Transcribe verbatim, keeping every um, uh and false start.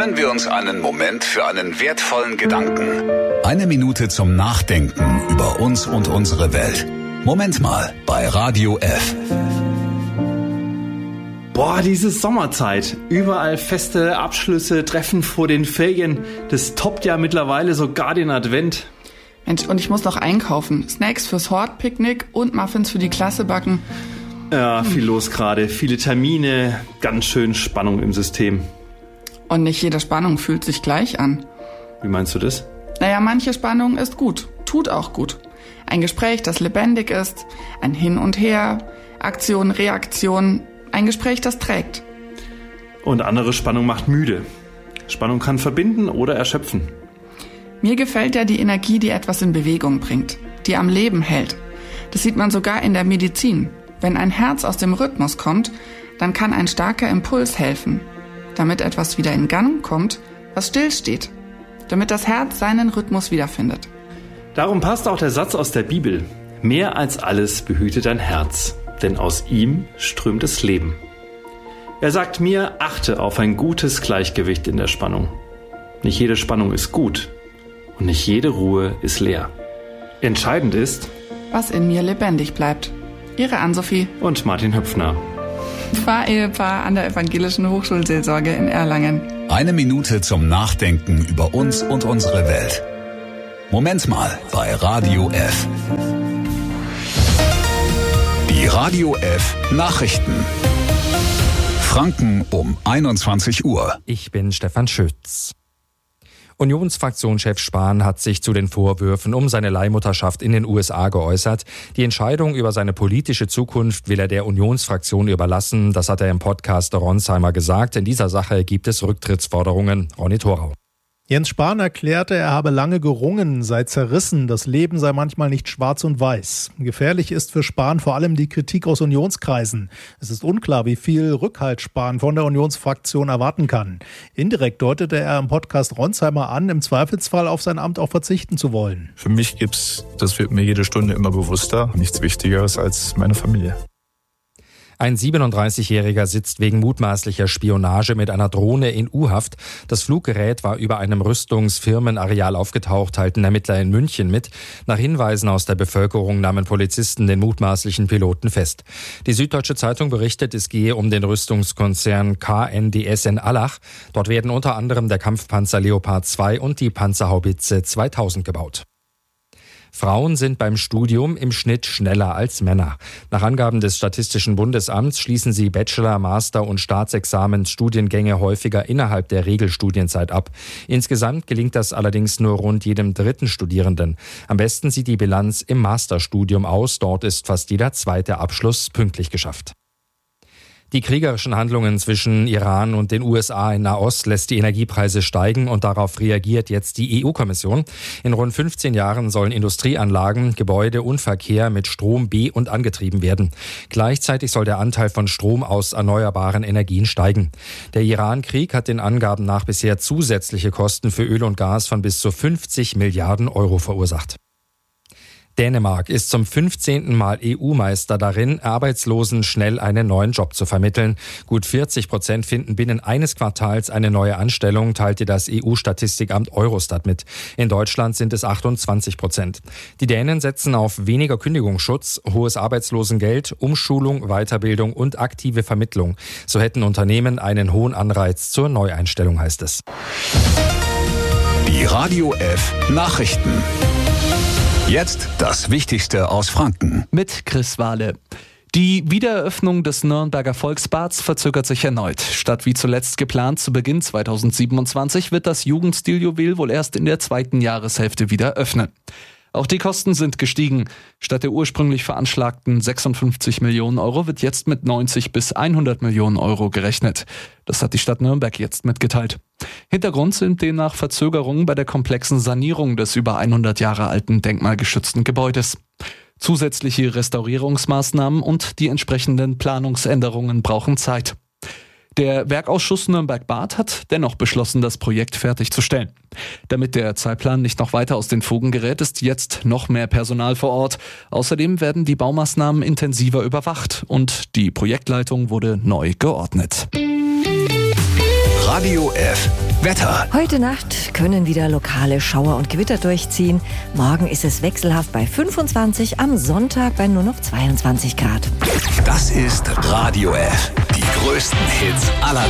Nehmen wir uns einen Moment für einen wertvollen Gedanken. Eine Minute zum Nachdenken über uns und unsere Welt. Moment mal bei Radio F. Boah, diese Sommerzeit. Überall Feste, Abschlüsse, Treffen vor den Ferien. Das toppt ja mittlerweile sogar den Advent. Mensch, und ich muss noch einkaufen. Snacks fürs Hortpicknick und Muffins für die Klasse backen. Ja, viel los gerade. Viele Termine, ganz schön Spannung im System. Und nicht jede Spannung fühlt sich gleich an. Wie meinst du das? Naja, manche Spannung ist gut, tut auch gut. Ein Gespräch, das lebendig ist, ein Hin und Her, Aktion, Reaktion, ein Gespräch, das trägt. Und andere Spannung macht müde. Spannung kann verbinden oder erschöpfen. Mir gefällt ja die Energie, die etwas in Bewegung bringt, die am Leben hält. Das sieht man sogar in der Medizin. Wenn ein Herz aus dem Rhythmus kommt, dann kann ein starker Impuls helfen, damit etwas wieder in Gang kommt, was stillsteht, damit das Herz seinen Rhythmus wiederfindet. Darum passt auch der Satz aus der Bibel: Mehr als alles behüte dein Herz, denn aus ihm strömt das Leben. Er sagt mir, achte auf ein gutes Gleichgewicht in der Spannung. Nicht jede Spannung ist gut und nicht jede Ruhe ist leer. Entscheidend ist, was in mir lebendig bleibt. Ihre Ann-Sophie und Martin Höpfner. Pfarrehepaar an der Evangelischen Hochschulseelsorge in Erlangen. Eine Minute zum Nachdenken über uns und unsere Welt. Moment mal bei Radio F. Die Radio F Nachrichten. Franken um einundzwanzig Uhr. Ich bin Stefan Schütz. Unionsfraktionschef Spahn hat sich zu den Vorwürfen um seine Leihmutterschaft in den U S A geäußert. Die Entscheidung über seine politische Zukunft will er der Unionsfraktion überlassen. Das hat er im Podcast der Ronsheimer gesagt. In dieser Sache gibt es Rücktrittsforderungen. Ronny Thorau. Jens Spahn erklärte, er habe lange gerungen, sei zerrissen, das Leben sei manchmal nicht schwarz und weiß. Gefährlich ist für Spahn vor allem die Kritik aus Unionskreisen. Es ist unklar, wie viel Rückhalt Spahn von der Unionsfraktion erwarten kann. Indirekt deutete er im Podcast Ronsheimer an, im Zweifelsfall auf sein Amt auch verzichten zu wollen. Für mich gibt's, das wird mir jede Stunde immer bewusster, nichts Wichtigeres als meine Familie. Ein siebenunddreißigjähriger sitzt wegen mutmaßlicher Spionage mit einer Drohne in U-Haft. Das Fluggerät war über einem Rüstungsfirmenareal aufgetaucht, halten Ermittler in München mit. Nach Hinweisen aus der Bevölkerung nahmen Polizisten den mutmaßlichen Piloten fest. Die Süddeutsche Zeitung berichtet, es gehe um den Rüstungskonzern K N D S in Allach. Dort werden unter anderem der Kampfpanzer Leopard zwei und die Panzerhaubitze zweitausend gebaut. Frauen sind beim Studium im Schnitt schneller als Männer. Nach Angaben des Statistischen Bundesamts schließen sie Bachelor-, Master- und Staatsexamensstudiengänge häufiger innerhalb der Regelstudienzeit ab. Insgesamt gelingt das allerdings nur rund jedem dritten Studierenden. Am besten sieht die Bilanz im Masterstudium aus. Dort ist fast jeder zweite Abschluss pünktlich geschafft. Die kriegerischen Handlungen zwischen Iran und den U S A in Nahost lässt die Energiepreise steigen und darauf reagiert jetzt die E U-Kommission. In rund fünfzehn Jahren sollen Industrieanlagen, Gebäude und Verkehr mit Strom be- und angetrieben werden. Gleichzeitig soll der Anteil von Strom aus erneuerbaren Energien steigen. Der Iran-Krieg hat den Angaben nach bisher zusätzliche Kosten für Öl und Gas von bis zu fünfzig Milliarden Euro verursacht. Dänemark ist zum fünfzehnten Mal E U-Meister darin, Arbeitslosen schnell einen neuen Job zu vermitteln. Gut vierzig Prozent finden binnen eines Quartals eine neue Anstellung, teilte das E U-Statistikamt Eurostat mit. In Deutschland sind es achtundzwanzig Prozent. Die Dänen setzen auf weniger Kündigungsschutz, hohes Arbeitslosengeld, Umschulung, Weiterbildung und aktive Vermittlung. So hätten Unternehmen einen hohen Anreiz zur Neueinstellung, heißt es. Die Radio F Nachrichten. Jetzt das Wichtigste aus Franken. Mit Chris Wahle. Die Wiedereröffnung des Nürnberger Volksbads verzögert sich erneut. Statt wie zuletzt geplant zu Beginn zweitausendsiebenundzwanzig wird das Jugendstiljuwel wohl erst in der zweiten Jahreshälfte wieder öffnen. Auch die Kosten sind gestiegen. Statt der ursprünglich veranschlagten sechsundfünfzig Millionen Euro wird jetzt mit neunzig bis hundert Millionen Euro gerechnet. Das hat die Stadt Nürnberg jetzt mitgeteilt. Hintergrund sind demnach Verzögerungen bei der komplexen Sanierung des über hundert Jahre alten denkmalgeschützten Gebäudes. Zusätzliche Restaurierungsmaßnahmen und die entsprechenden Planungsänderungen brauchen Zeit. Der Werkausschuss Nürnberg-Bad hat dennoch beschlossen, das Projekt fertigzustellen. Damit der Zeitplan nicht noch weiter aus den Fugen gerät, ist jetzt noch mehr Personal vor Ort. Außerdem werden die Baumaßnahmen intensiver überwacht und die Projektleitung wurde neu geordnet. Radio F. Wetter. Heute Nacht können wieder lokale Schauer und Gewitter durchziehen. Morgen ist es wechselhaft bei fünfundzwanzig, am Sonntag bei nur noch zweiundzwanzig Grad. Das ist Radio F. Die größten Hits aller